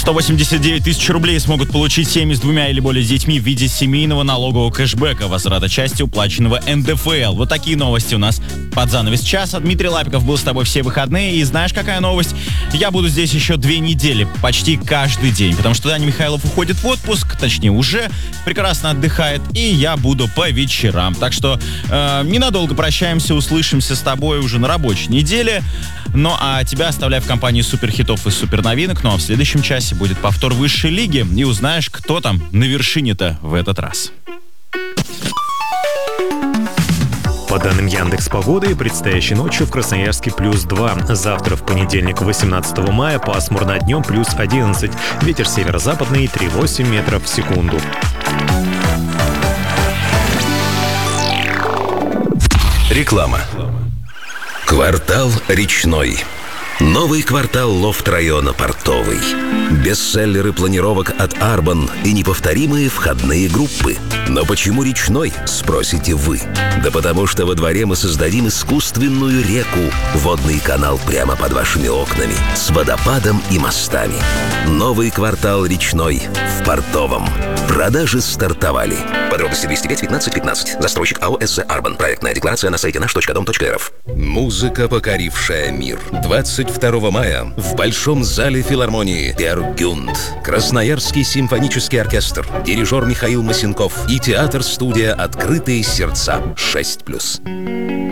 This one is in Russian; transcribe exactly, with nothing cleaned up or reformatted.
сто восемьдесят девять тысяч рублей смогут получить семьи с двумя или более детьми в виде семейного налогового кэшбэка, возврата части уплаченного эн дэ эф эл. Вот такие новости у нас под занавес часа. Дмитрий Лапиков был с тобой все выходные. И знаешь, какая новость? Я буду здесь еще две недели, почти каждый день, потому что Даня Михайлов уходит в отпуск, точнее уже прекрасно отдыхает, и я буду по вечерам. Так что э, ненадолго прощаемся, услышимся с тобой уже на рабочей неделе. Ну а тебя оставляю в компании суперхитов и суперновинок. Ну а в следующем часе будет повтор высшей лиги, и узнаешь, кто там на вершине-то в этот раз. По данным Яндекс.Погоды, предстоящей ночью в Красноярске плюс два. Завтра в понедельник, восемнадцатого мая, пасмурно, днем плюс одиннадцать. Ветер северо-западный три целых восемь десятых метров в секунду. Реклама. Квартал Речной. Новый квартал лофт-района Портовый. Бестселлеры планировок от Арбан и неповторимые входные группы. Но почему Речной, спросите вы? Да потому что во дворе мы создадим искусственную реку, водный канал прямо под вашими окнами, с водопадом и мостами. Новый квартал Речной в Портовом. Продажи стартовали. Подробности двести пять пятнадцать пятнадцать. Застройщик АО СЗ Арбан. Проектная декларация на сайте наш точка дом точка эр эф. Музыка, покорившая мир. двадцать второго мая в Большом зале филармонии Пер Гюнд. Красноярский симфонический оркестр, дирижер Михаил Масенков и театр-студия «Открытые сердца» шесть плюс.